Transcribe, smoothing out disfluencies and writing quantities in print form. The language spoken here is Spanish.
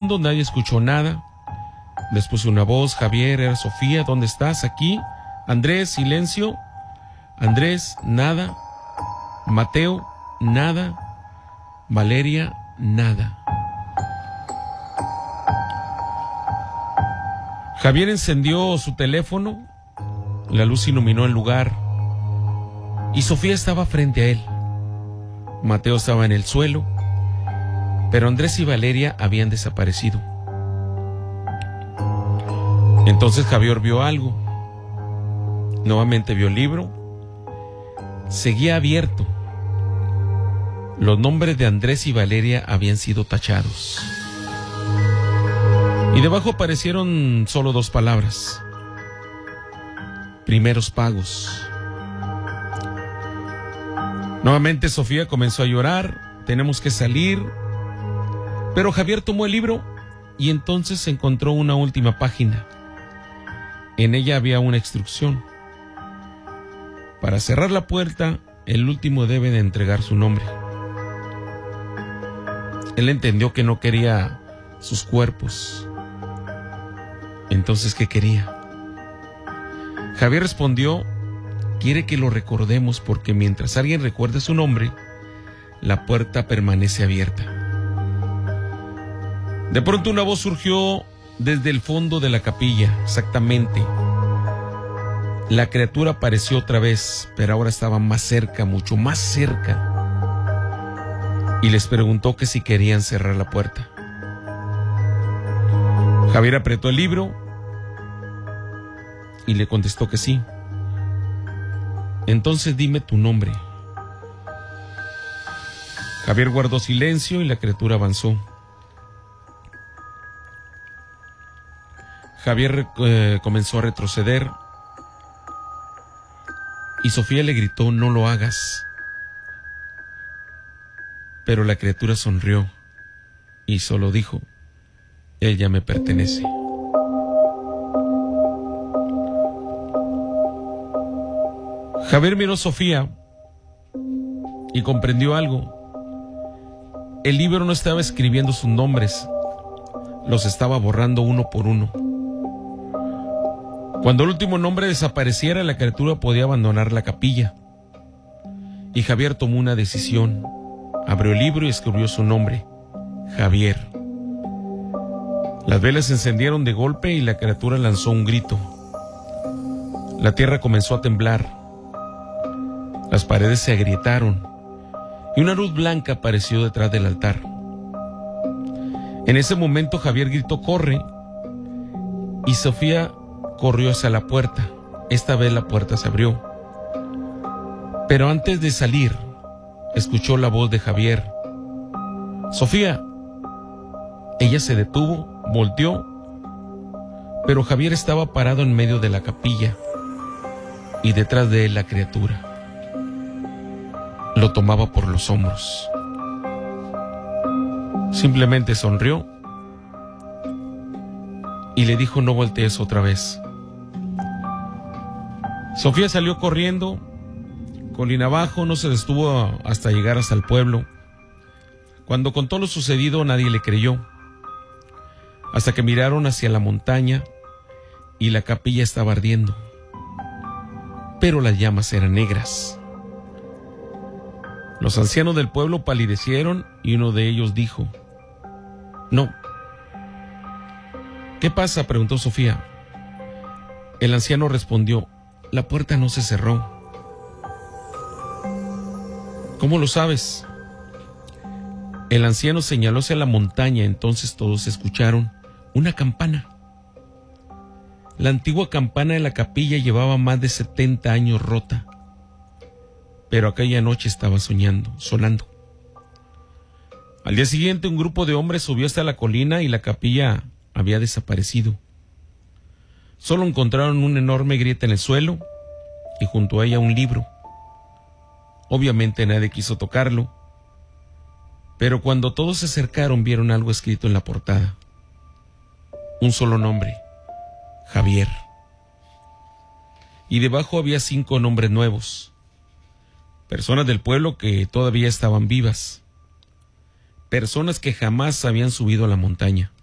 segundos nadie escuchó nada. Después una voz: Javier, ¿era Sofía? ¿Dónde estás? Aquí. Andrés, silencio. Andrés, nada. Mateo, nada. Valeria, nada. Javier encendió su teléfono. La luz iluminó el lugar y Sofía estaba frente a él. Mateo estaba en el suelo, pero Andrés y Valeria habían desaparecido. Entonces Javier vio algo. Nuevamente vio el libro. Seguía abierto. Los nombres de Andrés y Valeria habían sido tachados. Y debajo aparecieron solo 2 palabras: primeros pagos. Nuevamente Sofía comenzó a llorar. Tenemos que salir. Pero Javier tomó el libro y entonces encontró una última página. En ella había una instrucción: para cerrar la puerta, el último debe de entregar su nombre. Él entendió que no quería sus cuerpos. Entonces, ¿qué quería? Javier respondió: quiere que lo recordemos, porque mientras alguien recuerde su nombre, la puerta permanece abierta. De pronto una voz surgió desde el fondo de la capilla. Exactamente. La criatura apareció otra vez, pero ahora estaba más cerca, mucho más cerca. Y les preguntó que si querían cerrar la puerta. Javier apretó el libro y le contestó que sí. Entonces dime tu nombre. Javier guardó silencio y la criatura avanzó. Javier comenzó a retroceder y Sofía le gritó: no lo hagas. Pero la criatura sonrió y solo dijo: él ya me pertenece. Javier miró a Sofía y comprendió algo. El libro no estaba escribiendo sus nombres, los estaba borrando uno por uno. Cuando el último nombre desapareciera, la criatura podía abandonar la capilla. Y Javier tomó una decisión. Abrió el libro y escribió su nombre: Javier. Las velas se encendieron de golpe y la criatura lanzó un grito. La tierra comenzó a temblar. Las paredes se agrietaron y una luz blanca apareció detrás del altar. En ese momento Javier gritó: corre, y Sofía corrió hacia la puerta. Esta vez la puerta se abrió. Pero antes de salir, escuchó la voz de Javier: Sofía. Ella se detuvo, volteó, pero Javier estaba parado en medio de la capilla y detrás de él la criatura. Lo tomaba por los hombros. Simplemente sonrió y le dijo: no voltees otra vez. Sofía salió corriendo, colina abajo, no se detuvo hasta llegar hasta el pueblo. Cuando contó lo sucedido, nadie le creyó, hasta que miraron hacia la montaña y la capilla estaba ardiendo, pero las llamas eran negras. Los ancianos del pueblo palidecieron y uno de ellos dijo: no. ¿Qué pasa?, preguntó Sofía. El anciano respondió: la puerta no se cerró. ¿Cómo lo sabes? El anciano señaló hacia la montaña. Entonces todos escucharon una campana. La antigua campana de la capilla llevaba más de 70 años rota, pero aquella noche estaba sonando. Al día siguiente, un grupo de hombres subió hasta la colina y la capilla había desaparecido. Solo encontraron una enorme grieta en el suelo y junto a ella un libro. Obviamente nadie quiso tocarlo, pero cuando todos se acercaron vieron algo escrito en la portada. Un solo nombre: Javier. Y debajo había 5 nombres nuevos. Personas del pueblo que todavía estaban vivas. Personas que jamás habían subido a la montaña.